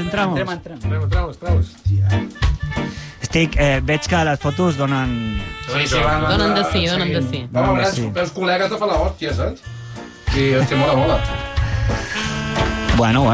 Entramos. Veig que les fotos donen... Donen de sí. Els col·legues de fa l'hòstia, saps? I hòstia, mola. Bueno.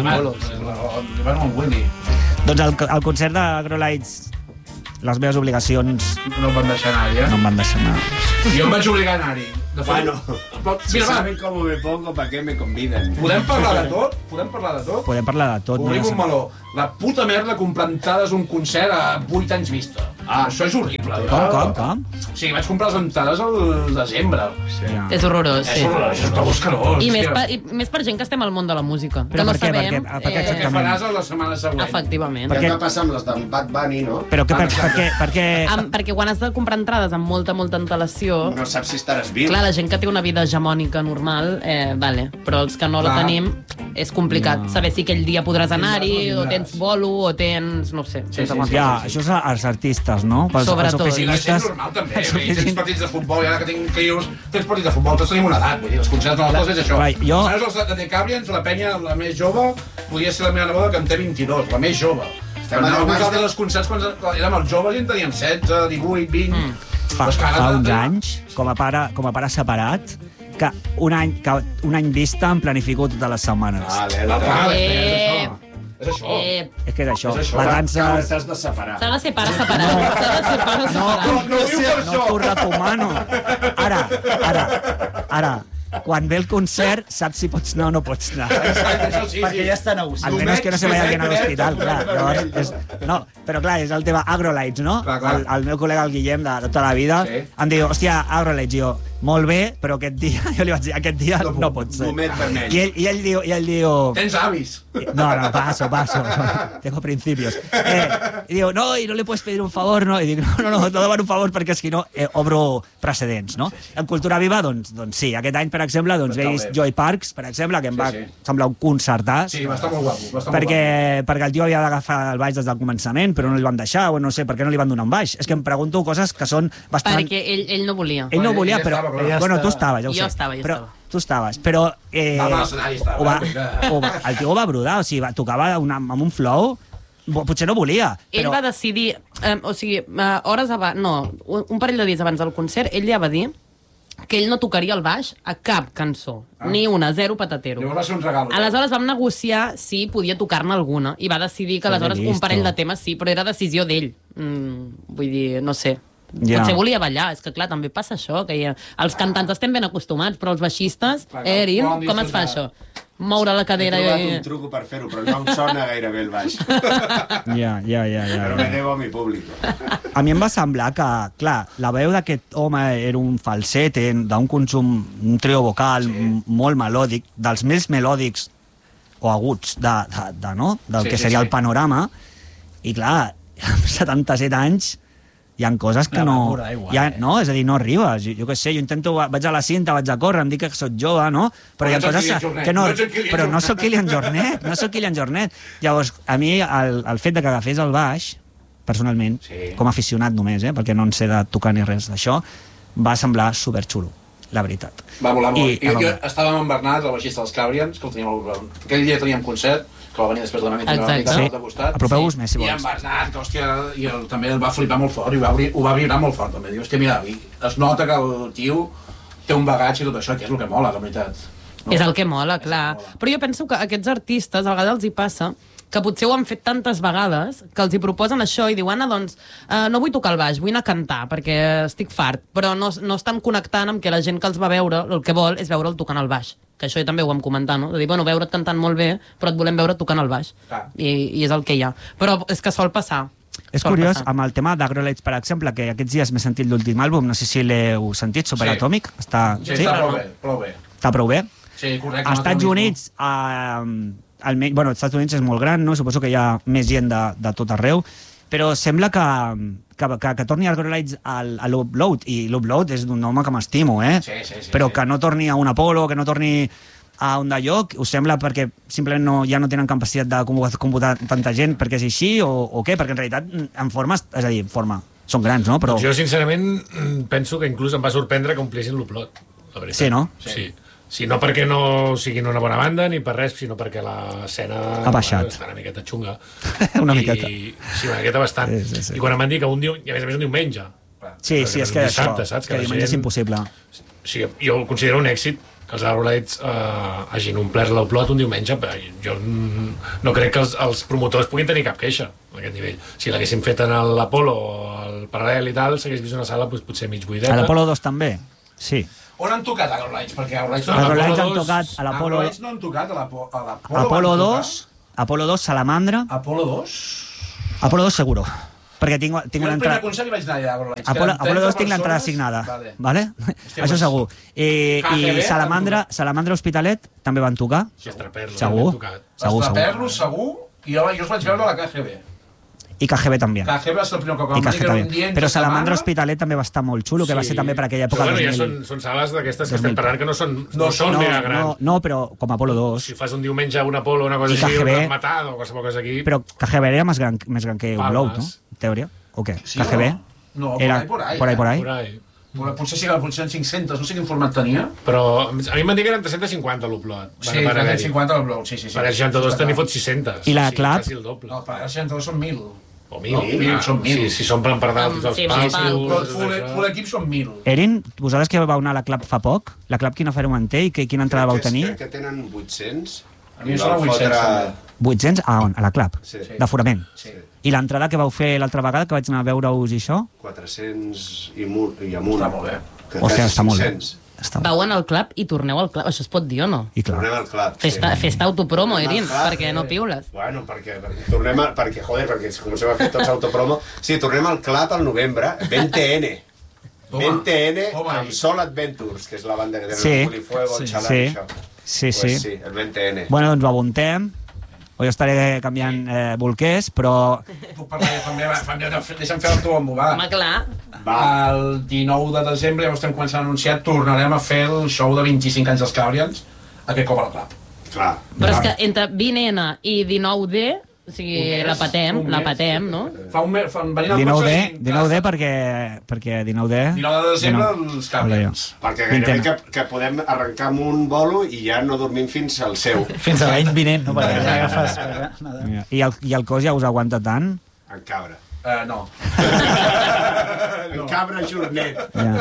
Doncs el concert d'Agrolites, les meves obligacions... No em van deixar anar-hi, No em van deixar anar. Jo em vaig obligar a anar-hi. Bueno, si saben cómo me pongo, ¿para qué me conviden? Podem parlar de tot? Podem parlar de tot. Obrim un meló. La puta merda comprar entrades a un concert a 8 anys vista. Això és horrible. Com? O sigui, vaig comprar les entrades al desembre. És horrorós, sí. És horrorós, és tot escarós. I més per gent que estem al món de la música. Però que no per què? sabem... Què faràs a la setmana següent? Efectivament. Què va passar amb les d'en Bad Bunny, no? Però per què... Perquè quan has de comprar entrades amb molta antelació... No saps si estaràs viu. Clar, la gent que té una vida hegemònica normal, vale. Però els que no la tenim, és complicat saber si aquell dia podràs anar-hi, o tens bolo, o tens... no sé. Ja, això és els artistes, no? Sobretot. I la gent normal també. Tens partits de futbol, i ara que tinc crios, tens partits de futbol, tots tenim una edat. Vull dir, els concerts de les coses és això. Saps, els de Decabrians, la penya, la més jove, podria ser la meva neboda, que en té 22, la més jove. Però anàvem nosaltres als concerts quan érem els joves i en teníem 16, 18, 20... Fa uns anys, com a pare separat, que un any vista em planifico totes les setmanes. És això. És que és això. La dansa... S'has de separar. S'ha de ser pare separat. No t'ho recomano. Ara, quan ve el concert, saps si pots anar o no pots anar. Perquè ja està negociat. Almenys que no se vaya alguien a l'hospital, clar. No, però clar, és el tema Agrolites, no? El meu col·lega, el Guillem, de tota la vida, em diu, hòstia, Agrolites, jo, molt bé, però aquest dia, jo li vaig dir, aquest dia no pot ser. I ell diu... Tens avis. No, paso. Tengo principios. Y digo, no, y no le puedes pedir un favor, no? Y digo, no demano un favor perquè si no obro precedents, no? En Cultura Viva, doncs sí, aquest any, per exemple, doncs veis Joy Parks, per exemple, que em va semblar un concertàs. Sí, va estar molt guapo. Perquè el tio havia d'agafar el baix des del començament, però no li van deixar, o no sé, per què no li van donar un baix. És que em pregunto coses que són bastant... Perquè ell no volia. Ell no volia, però... Bueno, tu estaves, ja ho sé. Jo estava. Tu estaves, però... El tio ho va brodar, o sigui, tocava amb un flow, potser no volia. Ell va decidir, hores abans, no, un parell de dies abans del concert, ell ja va dir que ell no tocaria el baix a cap cançó, ni una, zero patatero. Llavors va ser un regal. Aleshores vam negociar si podia tocar-ne alguna, i va decidir que aleshores un parell de temes sí, però era decisió d'ell. Vull dir, no sé. Potser volia ballar, és que clar, també passa això, que els cantants estem ben acostumats, però els baixistes, Erin, com es fa això? Moure la cadera... He trobat un truco per fer-ho, però no em sona gaire bé el baix. Ja. Però me debo a mi públic. A mi em va semblar que, clar, la veu d'aquest home era un falset, d'un consum, un trio vocal molt melòdic, dels més melòdics o aguts del que seria el panorama, i clar, amb 77 anys hi ha coses que no... No, és a dir, no arribes. Jo què sé, jo intento... Vaig a la cinta, vaig a córrer, em dic que soc jove, no? Però hi ha coses que no... Però no soc Kilian Jornet. Llavors, a mi, el fet de que agafés el baix, personalment, com a aficionat només, perquè no en sé de tocar ni res d'això, va semblar superxulo, la veritat. Va volar molt. Jo estàvem amb Bernat, el baixista dels Cabrians, que aquell dia teníem concert, que va venir després de la nit de costat. Apropeu-vos més, si vols. I en Bernat, que hòstia, també el va flipar molt fort, i ho va vibrar molt fort, també. Diu, hòstia, mira, es nota que el tio té un bagatge i tot això, que és el que mola, la veritat. És el que mola, clar. Però jo penso que a aquests artistes, a vegades els hi passa que potser ho han fet tantes vegades que els hi proposen això i diuen, doncs, no vull tocar el baix, vull anar a cantar perquè estic fart, però no estan connectant amb que la gent que els va veure el que vol és veure'l tocant el baix, que això també ho vam comentar, no? De dir, bueno, veure't cantant molt bé, però et volem veure tocant el baix. I és el que hi ha. Però és que sol passar. És curiós, amb el tema d'Agrolites, per exemple, que aquests dies m'he sentit l'últim àlbum, no sé si l'heu sentit, Superatòmic. Està prou bé. Està prou bé? Sí, correcte. Als Estats Units... Bueno, als Estats Units és molt gran, no? Suposo que hi ha més gent de tot arreu, però sembla que torni Agrolites a l'Upload, i l'Upload és d'un home que m'estimo, però que no torni a un Apolo, que no torni a un de lloc, us sembla perquè simplement ja no tenen capacitat de computar tanta gent perquè és així o què? Perquè en realitat en forma, és a dir, en forma, són grans, no? Però... Jo sincerament penso que inclús em va sorprendre que omplessin l'Upload, la veritat. Sí, no? Sí. Sí, no perquè no siguin una bona banda ni per res, sinó perquè l'escena ha baixat. Està una miqueta xunga. Una miqueta. Sí, una miqueta bastant. Sí. I quan em van dir que i a més un diumenge. Sí, és que dissabte, això, saps? que diumenge és impossible. Sí, jo ho considero un èxit que els Aerolites hagin omplert l'Oplot un diumenge, però jo no crec que els promotors puguin tenir cap queixa a aquest nivell. Si l'haguessin fet en l'Apolo o al Paral·lel i tal, s'hagués vist una sala potser mig buideta. A l'Apolo 2 també, sí. On han tocat Aerolites? Perquè Aerolites han tocat a l'Apolo... Aerolites no han tocat a l'Apolo. Apolo 2, Apolo 2, Salamandra... Apolo 2? Apolo 2 seguro. Perquè tinc una entrada... El primer concert hi vaig anar allà, Aerolites. Apolo 2 tinc l'entrada assignada. Vale? Això segur. I Salamandra Hospitalet també van tocar. Segur. Estraperlo, segur. I jo els vaig veure a la KGB. I KGB també. KGB va ser el primer cop que vam dir que era un dia... Però Salamandra Hospitalet també va estar molt xulo, que va ser també per aquella època. Però bueno, ja són sales d'aquestes que estem parlant que no són mega grans. No, però com Apolo 2. Si fas un diumenge a un Apolo o una cosa així, un matat o qualsevol cosa aquí... Però KGB era més gran que Upload, no? En teoria. O què? KGB? No, por ahí. Potser sí que en 500, no sé quin format tenia. Però a mi m'han dit que eren 350 l'Upload. Sí, 350 l'Upload, sí. Per 62 tenia fot 600. I la Clap? No, per 62 són 1.000. O 1.000, són 1.000. Si s'omplen per dalt tots els palcos... Full equip són 1.000. Erin, vosaltres que vau anar a la Clap fa poc, la Clap quina oferta manté i quina entrada vau tenir? Crec que tenen 800. A mi són 800. 800? A on? A la Clap? Sí. D'aforament? Sí. I l'entrada que vau fer l'altra vegada, que vaig anar a veure-us i això? 400 i amunt. Està molt bé. Hòstia, està molt bé. Vau anar al club i torneu al club, això es pot dir o no? I clar. Tornem al club. Festa autopromo, Erin, perquè no piules. Bueno, perquè comencem a fer tots autopromo. Sí, tornem al club al novembre, 20N. 20N amb Sol Adventures, que és la banda que tenen el Polifuego, el Xalant i això. Sí. Sí, el 20N. Bueno, doncs ho apuntem. O jo estaré canviant bolquers, però... Puc parlar jo també, deixa'm fer l'autobombó, va. Home, clar. El 19 de desembre, ja ho estem començant a anunciar, tornarem a fer el show de 25 anys dels Cabrians, aquest cop al Club. Clar. Però és que entre 20N i 19D, o sigui, la patem, no? Fa un mes, venint al 19D perquè 19 de desembre els Cabrians. Perquè gairebé que podem arrencar amb un bolo i ja no dormim fins al seu. Fins a l'any vinent, no? Perquè agafes... I el cos ja us aguanta tant? En cabra. No. En cabra jornet.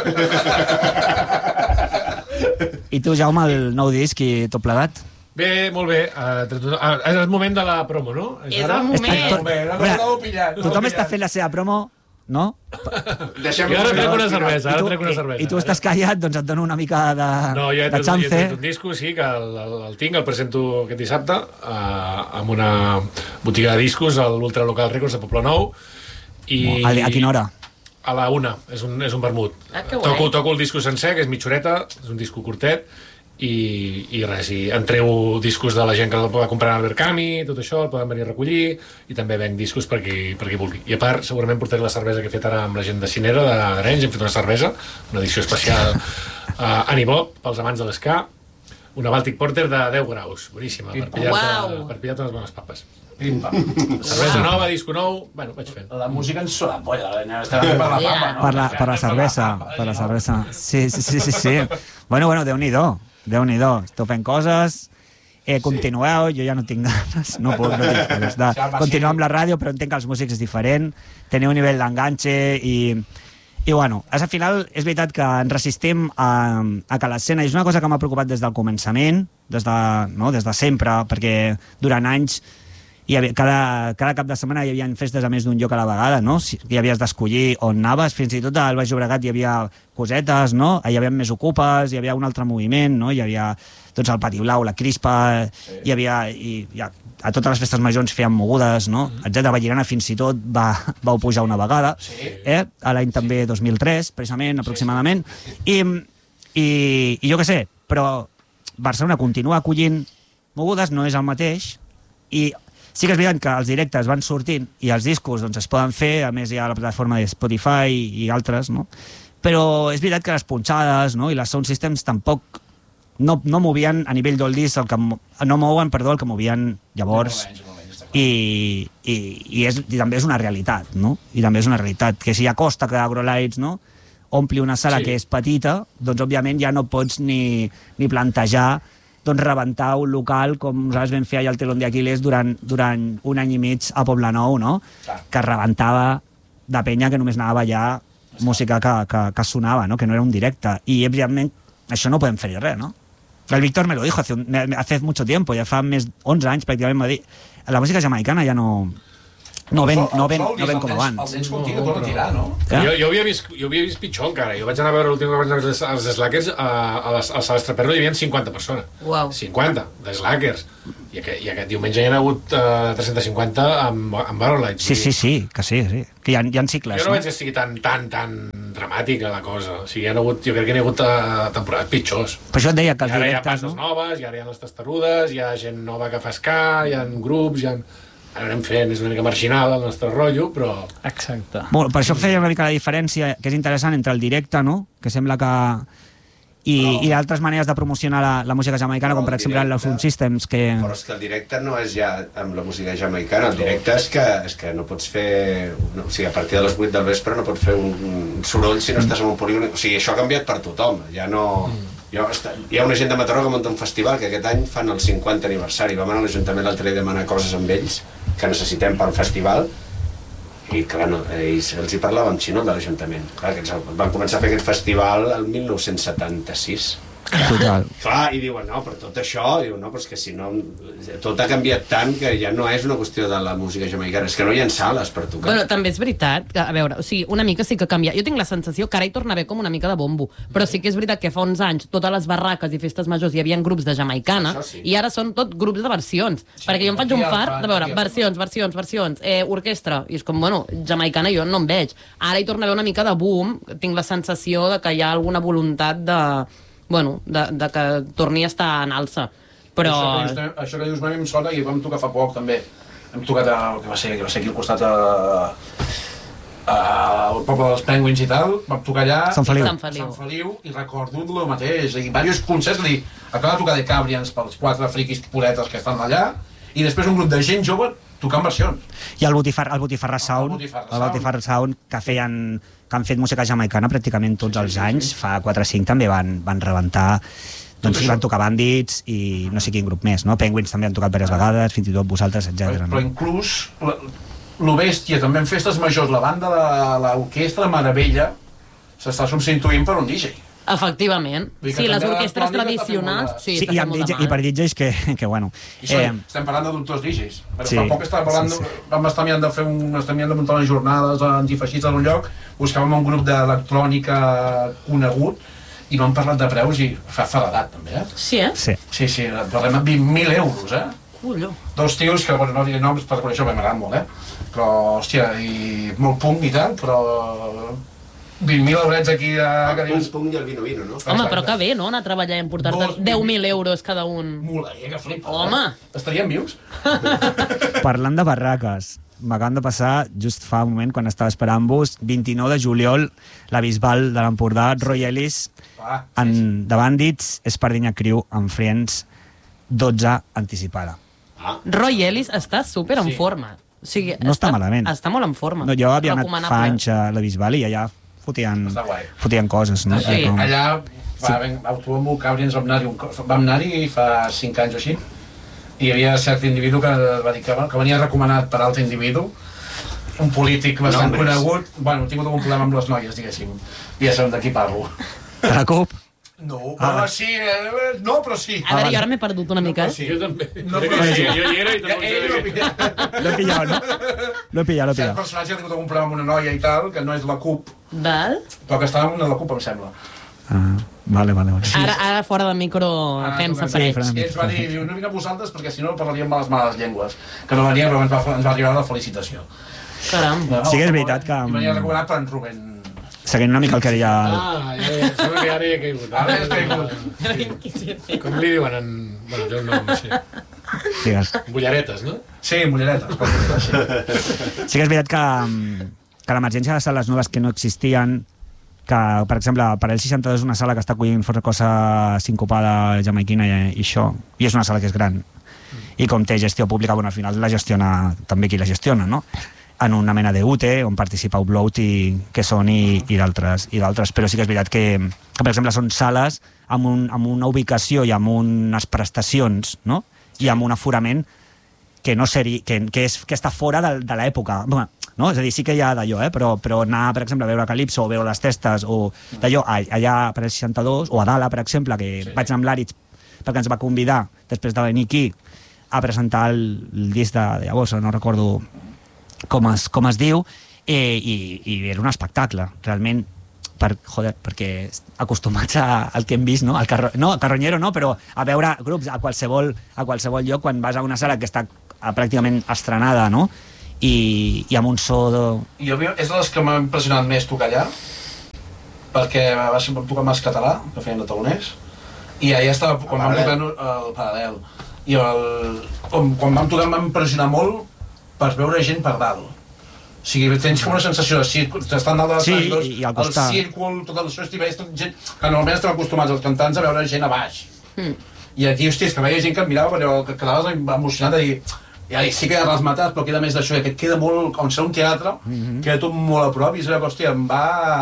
I tu, Jaume, el nou disc i tot plegat? Bé, molt bé. És el moment de la promo, no? És el moment. Tothom està fent la seva promo, no? Jo ara trec una cervesa, I tu estàs callat, doncs et dono una mica de xance. No, jo he tret un disco, sí, que el tinc, el presento aquest dissabte amb una botiga de discos, a l'Ultralocal Records de Poblenou. A quina hora? A la 1, és un vermut. Toco el disco sencer, que és mitja horeta, és un disco curtet, i res, i entreu discos de la gent que el poden comprar al Verkami, tot això, el poden venir a recollir, i també venc discos per qui vulgui. I a part, segurament portaré la cervesa que he fet ara amb la gent de Cinera, d'Arenys, hem fet una cervesa, una edició especial a Nibop, pels amants de l'esca, una Baltic Porter de 10 graus, boníssima, per pillar-te unes bones papes. Cervesa nova, disco nou, bueno, vaig fent. La música ens sona polla, estem per la papa, no? Per la cervesa. Sí. Bueno, Déu-n'hi-do, esteu fent coses, continueu, jo ja no tinc ganes, no puc de continuar amb la ràdio, però entenc que els músics és diferent, teniu un nivell d'enganxe i bueno, al final és veritat que ens resistim a que l'escena, és una cosa que m'ha preocupat des del començament, des de sempre, perquè durant anys cada cap de setmana hi havia festes a més d'un lloc a la vegada, no? Hi havies d'escollir on anaves, fins i tot al Baix Llobregat hi havia cosetes, no? Hi havia més ocupes, hi havia un altre moviment, no? Hi havia el Pati Blau, la Crispa, hi havia a totes les festes majors feien mogudes, no? Etcètera. Vallirana fins i tot vau pujar una vegada, a l'any també 2003, precisament, aproximadament, i jo què sé, però Barcelona continua acollint mogudes, no és el mateix, i sí que és veritat que els directes van sortint i els discos doncs, es poden fer, a més hi ha la plataforma de Spotify i altres, no? Però és veritat que les punxades, no? I les sound systems tampoc no movien a nivell del disc, no mouen, el que movien llavors, i també és una realitat, no? I també és una realitat, que si hi ha costa que Agrolites, no? ompli una sala que és petita, doncs òbviament ja no pots ni plantejar rebentar un local com nosaltres vam fer allà al Telón de Aquiles durant un any i mig a Poblenou, no? Que rebentava de penya que només anava a ballar música que sonava, no? Que no era un directe. I, evidentment, això no podem fer-hi res, no? El Víctor me lo dijo hace mucho tiempo, ja fa més 11 anys pràcticament, va dir, la música jamaicana ja no ven com abans. Els anys contigo torna a tirar, no? Jo havia vist pitjor encara. Jo vaig anar a veure l'últim que vaig anar als Slackers, al Salestre Perro hi havia 50 persones. 50 de Slackers. I aquest diumenge hi ha hagut 350 amb Barrowlights. Sí, que sí. Que hi ha cicles. Jo no veig que sigui tan dramàtica la cosa. O sigui, jo crec que hi ha hagut temporades pitjors. Per això et deia que els directes... Ara hi ha directes, passes noves, i ara hi ha les testarudes, hi ha gent nova que fa ska, hi ha grups, ara anem fent, és una mica marginal el nostre rotllo, però... Exacte. Per això feia una mica la diferència, que és interessant, entre el directe, no?, que sembla que... I altres maneres de promocionar la música jamaicana, com per exemple els Sound Systems, que... Però és que el directe no és ja amb la música jamaicana, el directe és que no pots fer... O sigui, a partir de les 8 del vespre no pots fer un soroll si no estàs en un polígon... O sigui, això ha canviat per tothom, ja no... Hi ha una gent de Mataró que munta un festival que aquest any fan el 50 aniversari. Vam anar a l'Ajuntament l'altre dia a demanar coses amb ells que necessitem pel festival i clar, ells els hi parlava en xinó de l'Ajuntament. Van començar a fer aquest festival el 1976. Total. Clar, i diuen, no, però tot això, diuen, no, però és que si no... Tot ha canviat tant que ja no és una qüestió de la música jamaicana, és que no hi ha sales per tocar. Bueno, també és veritat, que, a veure, o sigui, una mica sí que canvia. Jo tinc la sensació que ara hi torna a haver com una mica de bombo, però sí que és veritat que fa uns anys totes les barraques i festes majors hi havia grups de jamaicana, i ara són tot grups de versions, perquè jo em faig un fart de veure versions, orquestra, i és com, bueno, jamaicana jo no en veig. Ara hi torna a haver una mica de boom, tinc la sensació de que hi ha alguna voluntat de que torni a estar en alça. Però... Això que dius, a mi em sona, i vam tocar fa poc també. Hem tocat que va ser aquí al costat al poble dels Penguins i tal, vam tocar allà Sant Feliu, i recordo el mateix, i diversos concerts, és a dir, acaba de tocar de Cabrians pels 4 friquis puretes que estan allà, i després un grup de gent jove tocant versions. I el Botifarra Sound, que han fet música jamaicana pràcticament tots els anys, fa 4 o 5 també van rebentar, doncs hi van tocar Bandits i no sé quin grup més, no? Penguins també han tocat diverses vegades, fins i tot vosaltres, etc. Però inclús, lo bèstia, també en festes majors, la banda de l'orquestra Meravella s'està substituint per un DJ. Efectivament. Sí, les orquestres tradicionals... Sí, i per DJs que bueno... Estem parlant de doctors DJs. Però fa poc vam estar mirant de muntar unes jornades antifeixistes en un lloc, buscàvem un grup d'electrònica conegut i no hem parlat de preus i fa feredat, també, eh? Sí, eh? Sí, parlem de 20.000 euros, eh? Colló. Dos tios que, bueno, no diré noms perquè això m'agrada molt, eh? Però, hòstia, i molt punk i tal, però... 20.000 eurets aquí que dius... El punk i el vino, no? Home, però que bé, no? Anar a treballar i emportar-te 10.000 euros cada un. Molaria, que flipa. Home! Estaríem vius? Parlant de barraques, m'acaben de passar just fa un moment quan estava esperant-vos, 29 de juliol, la Bisbal de l'Empordà, Roy Ellis, de Bandits, Espardinya Crew, amb Friends, 12 anticipada. Roy Ellis està super en forma. O sigui, no està malament. Està molt en forma. No, jo havia anat fa anys a la Bisbal i allà fotien coses, no? Sí, allà actuem amb Cabrians, vam anar-hi fa 5 anys o així, i hi havia cert individu que va dir que venia recomanat per altre individu, un polític bastant conegut. Bueno, he tingut algun problema amb les noies, diguéssim, i ja sabem de qui parlo. De la CUP? No, però sí, no, però sí. A veure, jo ara m'he perdut una mica. Jo també. Jo hi era i tampoc l'he pillat, no? L'he pillat. Cert personatge ha tingut algun problema amb una noia i tal, que no és la CUP. Val. Però que estava amb una de la CUP, em sembla. Vale. Ara fora de micro fem safareig. I ens va dir, no vinc a vosaltres perquè si no parlaríem amb les males llengües. Que no venia, però ens va arribar la felicitació. Caram. Sí que és veritat que... I venia recomanat per en Rubén. Seguint una mica el que deia... Sembla que ara hi ha caigut. Ara hi ha caigut. Com li diuen en... Bueno, jo no sé. Digues. Mulleretes, no? Sí, mulleretes. Sí que és veritat que l'emergència de sales noves que no existien, que, per exemple, per el 62 és una sala que està acollint força cosa sincopada jamaiquina i això, i és una sala que és gran. I com té gestió pública, bueno, al final la gestiona també qui la gestiona, no? en una mena d'UT on participa Upload que són i d'altres, però sí que és veritat que per exemple són sales amb una ubicació i amb unes prestacions, no? I amb un aforament que no seria, que està fora de l'època, no? És a dir, sí que hi ha d'allò, però anar, per exemple, a veure Calypso o veure les testes o d'allò, allà per al 62, o a Dala, per exemple, que vaig anar amb l'Àritz perquè ens va convidar, després de venir aquí, a presentar el disc de llavors, no recordo com es diu, i era un espectacle, realment, perquè acostumats al que hem vist, no? Al Carroñero no, però a veure grups a qualsevol lloc, quan vas a una sala que està pràcticament estrenada, no? I amb un so... És de les que m'ha impressionat més tocar allà, perquè va ser tocar més català, que feien de taloners, i allà estava, quan vam tocar el Paral·lel, i quan vam tocar em va impressionar molt per veure gent per dalt. O sigui, tens com una sensació de círcul, estan dalt de les sales, el círcul, tot això, gent que normalment estem acostumats els cantants a veure gent a baix. I aquí, hòstia, és que veia gent que em mirava, però que quedaves emocionat de dir, sí que hi ha rasmatats, però queda més d'això, que et queda molt, com ser un teatre, queda tot molt a prop, i és allò que, hòstia, em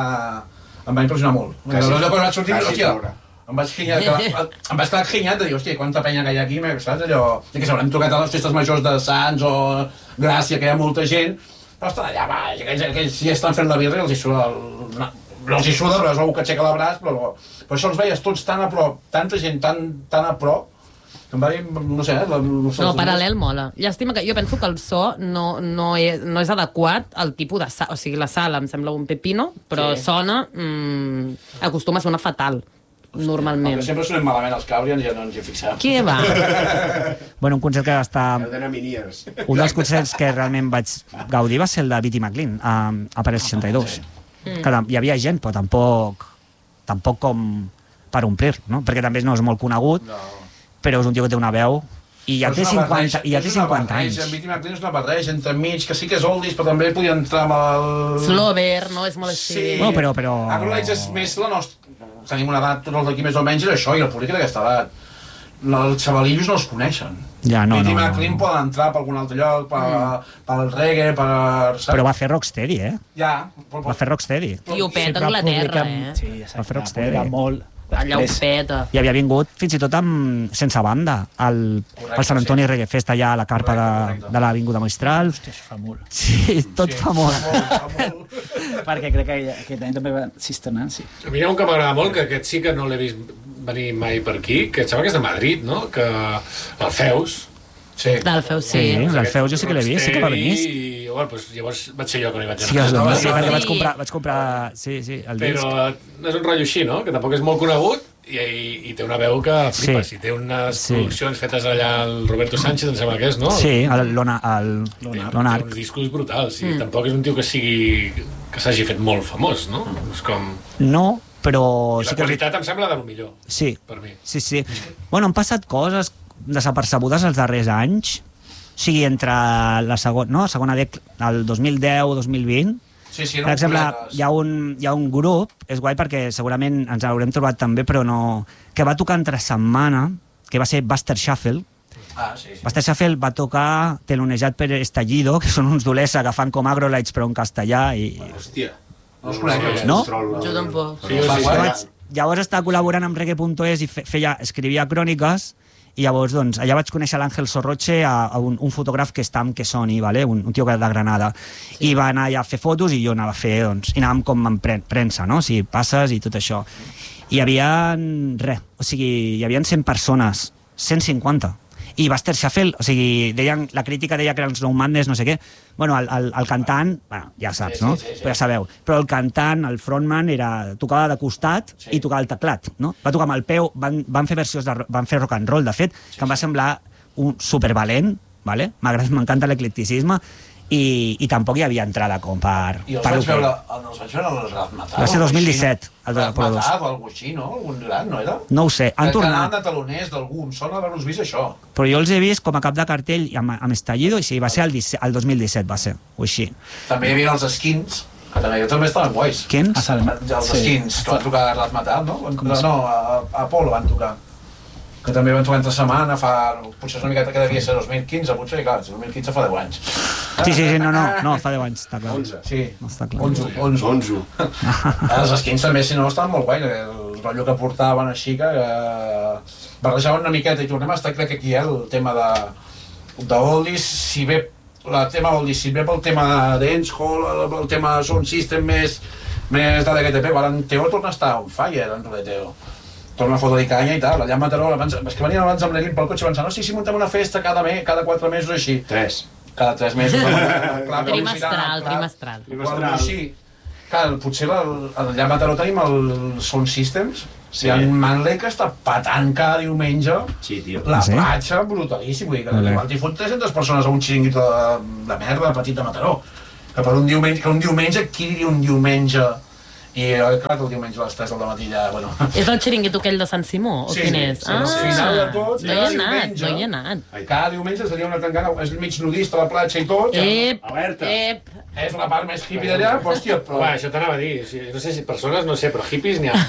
va impressionar molt. Allò quan vaig sortir, hòstia, em vaig quedar xinyat de dir, hòstia, quanta penya que hi ha aquí, saps? Allò que s'haurem tocat a les festes majors de Sants o Gràcia, que hi ha molta gent, però estan allà baix, aquells ja estan fent la birra i els hi suda, però és algú que aixeca el braç, però això els veies tots tan a prop, tanta gent tan a prop, que em va dir, no sé... No, Paral·lel mola. Llàstima que jo penso que el so no és adequat al tipus de sala, o sigui, la sala em sembla un pepino, però sona, acostuma a sonar fatal. Normalment. Perquè sempre sonem malament els Cabrians i ja no ens hi fixem. Què va? Bueno, un concert que va estar... Un dels concerts que realment vaig gaudir va ser el de Bitty McLean, a Parell 62. Que hi havia gent, però tampoc com per omplir, no? Perquè també no és molt conegut, però és un tio que té una veu i ja té 50 anys. En Bitty McLean és una barreja entre mig, que sí que és oldies, però també podia entrar amb el... Slover, no? És molt així. Sí, però... Acrolite és més la nostra... Tenim una edat, tots els d'aquí més o menys, és això, i el públic d'aquesta edat. Els xavalillos no els coneixen. Bitty McLean poden entrar per algun altre lloc, pel reggae, Però va fer rocksteady, Ja. Va fer rocksteady. I ho peta Anglaterra, Sí, va fer rocksteady. Molt. Allà ho peta. I havia vingut fins i tot sense banda al Sant Antoni Reggae Fest allà a la carpa de l'Avinguda Mestral. Hòstia, això fa molt. Sí, tot fa molt. Perquè crec que aquest any també va Sister Nancy. A mi hi ha un que m'agrada molt, que aquest sí que no l'he vist venir mai per aquí, que em sembla que és de Madrid, no? Que el Feus. Sí. L'Alfeus, sí. L'Alfeus jo sí que l'he vist, sí que va venir. I bueno, llavors vaig ser jo que no hi vaig anar. Sí, perquè vaig comprar el disc. Però és un rotllo així, no? Que tampoc és molt conegut i té una veu que flipes. I té unes produccions fetes allà al Roberto Sánchez, em sembla que és, no? Sí, l'Onarc. Té uns discos brutals. I tampoc és un tio que s'hagi fet molt famós, no? És com... No, però... I la qualitat em sembla de lo millor, per mi. Sí. Bueno, han passat coses desapercebudes els darrers anys, o sigui, entre la segona dècada, el 2010-2020. Sí, per exemple, hi ha un grup, és guai perquè segurament ens l'haurem trobat també, però no... que va tocar entre setmana, que va ser Buster Shuffle. Buster Shuffle va tocar telonejat per Estallido, que són uns d'Olesa que fan com Agrolites però en castellà i... Hòstia. No els conec, no? Jo tampoc. Llavors estava col·laborant amb Reggae.es i escrivia cròniques. I llavors, doncs, allà vaig conèixer l'Àngel Sorroche, un fotògraf que està amb Quesoni, un tio de Granada. I va anar allà a fer fotos i jo anava a fer, doncs, i anàvem com en premsa, no? O sigui, passes i tot això. I hi havia, o sigui, hi havia 100 persones, 150. I Buster Shuffle, o sigui, la crítica deia que eren els No Madness, no sé què. Bueno, el cantant, ja saps, no? Ja sabeu. Però el cantant, el frontman, tocava de costat i tocava el teclat, no? Va tocar amb el peu, van fer versions, van fer rock and roll, de fet, que em va semblar un supervalent, m'encanta l'eclecticisme, i tampoc hi havia entrada com per... I els vaig veure al Razmataz. Va ser 2017. Razmataz o alguna així, no? Algun gran, no era? No ho sé, han tornat. Anaven de taloners d'algun, sona haver-los vist això. Però jo els he vist com a cap de cartell amb Estallido, i sí, va ser el 2017, va ser, o així. També hi havia els Skins, que també estaven guais. Quins? Els Skins, que van tocar a Razmataz, no? No, a Apolo van tocar. que també van tocar entre setmana, potser és una miqueta que devia ser 2015, potser, i clar, 2015 fa 10 anys. Sí, no, fa 10 anys, està clar. 11. Sí, no està clar. 11. Els skins també, si no, estaven molt guai, el rotllo que portaven així, que barrejaven una miqueta, i tornem a estar, crec que aquí el tema d'oldies, si bé el tema oldies, si bé pel tema dancehall, el tema sound system més de l'EGTP, el Teo torna a estar on fire, en Teo. Torna a fotre-li canya i tal, allà a Mataró, és que venien abans amb l'Erin pel cotxe pensant, no, sí, muntem una festa cada 4 mesos així. 3. Cada 3 mesos. Trimestral. Sí, clar, potser allà a Mataró tenim el Sound Systems, hi ha un Manley que està patant cada diumenge la platja brutalíssim, vull dir que igual t'hi fot 300 persones a un xiringuito de merda petit de Mataró, que per un diumenge, qui diria un diumenge? I clar que el diumenge a les 3 del matí ja, bueno... És el xiringuito aquell de Sant Simó? O quin és? Al final de tot, no hi he anat. Cada diumenge seria una tangana, és mig nudista a la platja i tot. Alerta! És la part més hippie d'allà, però hòstia, però... Això t'anava a dir, no sé si persones, no sé, però hippies n'hi ha.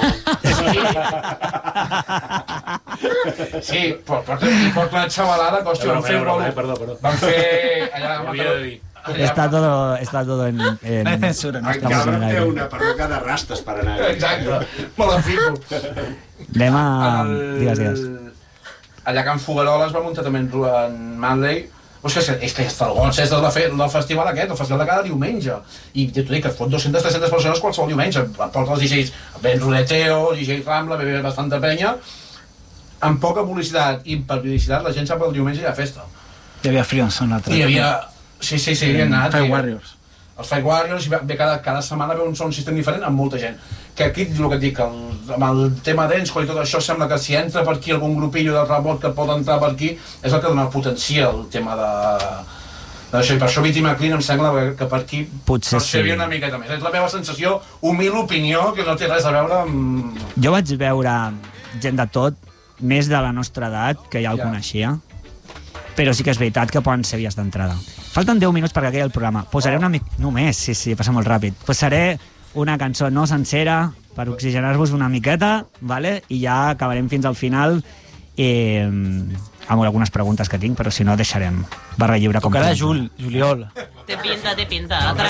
Sí, porta una xavalada que, hòstia, van fer allà a Mataró. Está todo en... No hay censura, no estamos en el aire. Una perruca de rastes per anar. Exacte, me la fico. Anem a... Digues. Allà a Can Fogueroles va muntar també en Manley. És que està el goig del festival aquest, el festival de cada diumenge. I t'ho dic, que et fot 200-300 persones qualsevol diumenge. Porta els DJs Ben Rodeteo, DJ Rambla, bebe bastanta penya. Amb poca publicitat i per publicitat la gent sap que el diumenge hi ha festa. Hi havia Freonson l'altre. Hi havia... Sí, hi havia anat. Five Warriors. Els Five Warriors, cada setmana ve un sound system diferent amb molta gent. Que aquí, el que et dic, amb el tema dancehall i tot això, sembla que si entra per aquí algun grupillo de rebot que pot entrar per aquí, és el que dona potencia el tema d'això. I per això Bitty McLean em sembla que per aquí potser hi havia una miqueta més. És la meva sensació, humil opinió, que no té res a veure amb... Jo vaig veure gent de tot, més de la nostra edat, que ja el coneixia, però sí que és veritat que poden ser vies d'entrada. Falten 10 minuts perquè acabi el programa. Posaré una mica... Només, sí, passa molt ràpid. Posaré una cançó no sencera per oxigenar-vos una miqueta, vale? I ja acabarem fins al final amb algunes preguntes que tinc, però si no deixarem barra lliure. Tocarà juliol. Té pinta.